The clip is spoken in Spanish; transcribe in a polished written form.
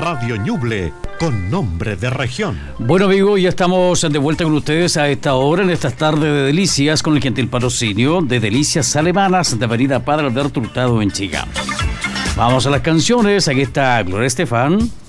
Radio Ñuble, con nombre de región. Bueno, amigos, ya estamos de vuelta con ustedes a esta hora, en estas tardes de delicias, con el gentil patrocinio de Delicias Alemanas de Avenida Padre Alberto Hurtado en Chiga. Vamos a las canciones. Aquí está Gloria Estefan.